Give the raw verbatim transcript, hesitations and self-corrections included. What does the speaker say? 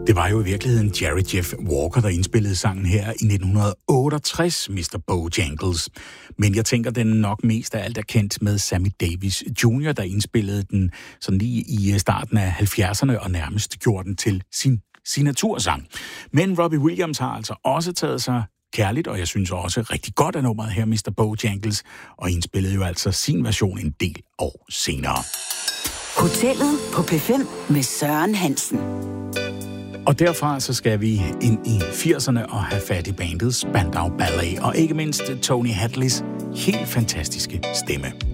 Det var jo i virkeligheden Jerry Jeff Walker, der indspillede sangen her i nitten otteogtres, mister Bojangles. Men jeg tænker, den nok mest af alt er kendt med Sammy Davis junior, der indspillede den sådan lige i starten af halvfjerdserne og nærmest gjorde den til sin signatursang. Men Robbie Williams har altså også taget sig kærligt, og jeg synes også rigtig godt af nummeret her, mister Bojangles, og indspillede jo altså sin version en del år senere. Hotellet på P fem med Søren Hansen. Og derfra så skal vi ind i firserne og have fat i bandet Spandau Ballet, og ikke mindst Tony Hadleys helt fantastiske stemme.